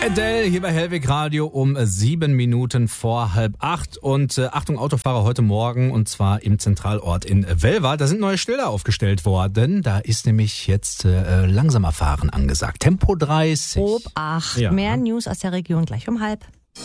Adele hier bei Hellweg Radio um 7 Minuten vor 7:30. Und Achtung Autofahrer, heute Morgen und zwar im Zentralort in Welver. Da sind neue Schilder aufgestellt worden. Da ist nämlich jetzt langsamer Fahren angesagt. Tempo 30. Obacht. Ja. Mehr News aus der Region gleich um 7:30.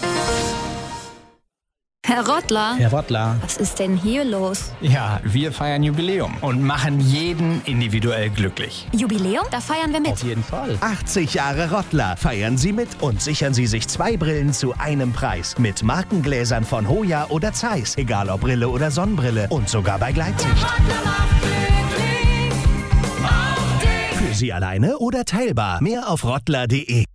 Herr Rottler, Herr Rottler. was ist denn hier los? Ja, wir feiern Jubiläum und machen jeden individuell glücklich. Jubiläum? Da feiern wir mit. Auf jeden Fall. 80 Jahre Rottler. Feiern Sie mit und sichern Sie sich 2 Brillen zu einem Preis. Mit Markengläsern von Hoya oder Zeiss. Egal ob Brille oder Sonnenbrille. Und sogar bei Gleitsicht. Für Sie alleine oder teilbar. Mehr auf rottler.de.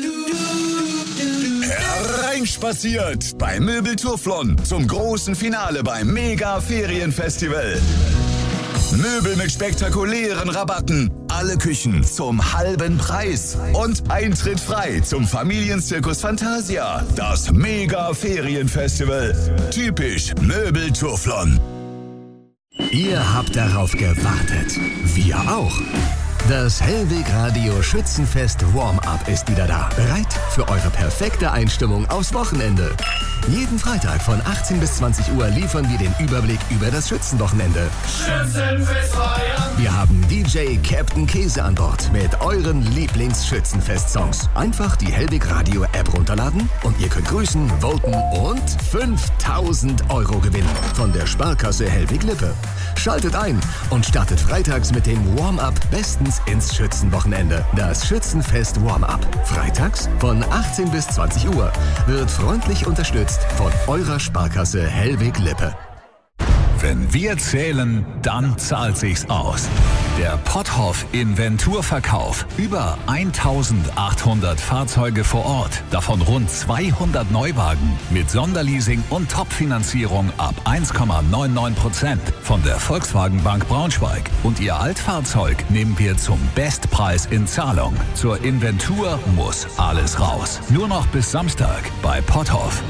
Hereinspaziert bei Möbeltourflon zum großen Finale beim Mega-Ferienfestival. Möbel mit spektakulären Rabatten, alle Küchen zum halben Preis und Eintritt frei zum Familienzirkus Fantasia. Das Mega-Ferienfestival. Typisch Möbeltourflon. Ihr habt darauf gewartet. Wir auch. Das Hellweg Radio Schützenfest Warm-Up ist wieder da. Bereit für eure perfekte Einstimmung aufs Wochenende. Jeden Freitag von 18 bis 20 Uhr liefern wir den Überblick über das Schützenwochenende. Schützenfest feiern. Wir haben DJ Captain Käse an Bord mit euren Lieblings-Schützenfest-Songs. Einfach die Hellweg Radio App runterladen und ihr könnt grüßen, voten und 5.000 € gewinnen von der Sparkasse Hellweg Lippe. Schaltet ein und startet freitags mit dem Warm-Up bestens ins Schützenwochenende. Das Schützenfest Warm-Up. Freitags von 18 bis 20 Uhr wird freundlich unterstützt von eurer Sparkasse Hellweg Lippe. Wenn wir zählen, dann zahlt sich's aus. Der Potthoff Inventurverkauf. Über 1800 Fahrzeuge vor Ort. Davon rund 200 Neuwagen. Mit Sonderleasing und Topfinanzierung ab 1,99% von der Volkswagen Bank Braunschweig. Und Ihr Altfahrzeug nehmen wir zum Bestpreis in Zahlung. Zur Inventur muss alles raus. Nur noch bis Samstag bei Potthoff.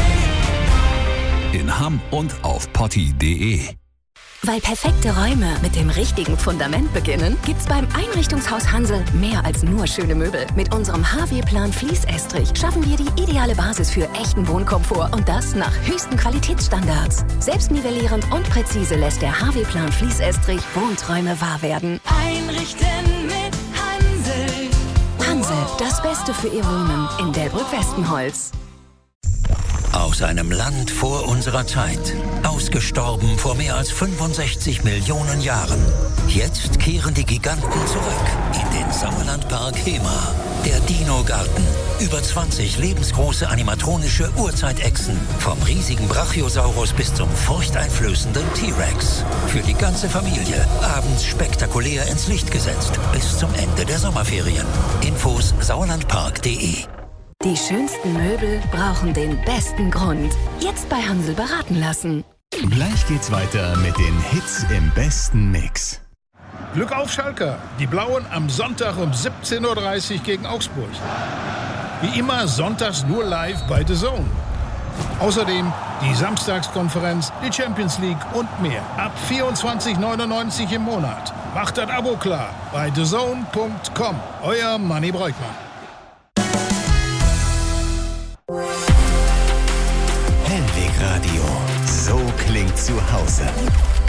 In Hamm und auf potti.de. Weil perfekte Räume mit dem richtigen Fundament beginnen, gibt's beim Einrichtungshaus Hansel mehr als nur schöne Möbel. Mit unserem HW-Plan Fließestrich schaffen wir die ideale Basis für echten Wohnkomfort und das nach höchsten Qualitätsstandards. Selbstnivellierend und präzise lässt der HW-Plan Fließestrich Wohnträume wahr werden. Einrichten mit Hansel. Hansel, das Beste für Ihr Wohnen in Delbrück-Westenholz. Aus einem Land vor unserer Zeit. Ausgestorben vor mehr als 65 Millionen Jahren. Jetzt kehren die Giganten zurück in den Sauerlandpark Hema. Der Dino-Garten. Über 20 lebensgroße animatronische Urzeitechsen. Vom riesigen Brachiosaurus bis zum furchteinflößenden T-Rex. Für die ganze Familie. Abends spektakulär ins Licht gesetzt. Bis zum Ende der Sommerferien. Infos sauerlandpark.de. Die schönsten Möbel brauchen den besten Grund. Jetzt bei Hansel beraten lassen. Gleich geht's weiter mit den Hits im besten Mix. Glück auf, Schalker. Die Blauen am Sonntag um 17:30 Uhr gegen Augsburg. Wie immer sonntags nur live bei The Zone. Außerdem die Samstagskonferenz, die Champions League und mehr. Ab 24,99 im Monat. Macht das Abo klar bei thezone.com. Euer Manni Breukmann. Hellweg Radio. So klingt zu Hause.